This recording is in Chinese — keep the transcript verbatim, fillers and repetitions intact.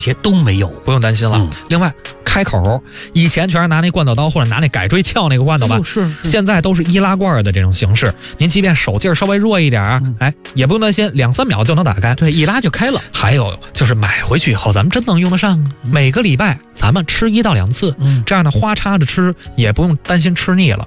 些都没有， 不用担心了。嗯、另外，开口以前全是拿那罐头刀或者拿那改锥撬那个罐头吧， 哦、是, 是现在都是易拉罐的这种形式。您即便手劲稍微弱一点啊，嗯、哎，也不用担心，两三秒就能打开， 对，一拉就开了。 还有就是买回去以后，咱们真能用得上啊。嗯、每个礼拜咱们吃一到两次，嗯，这样的花插着吃也不用担心吃腻了。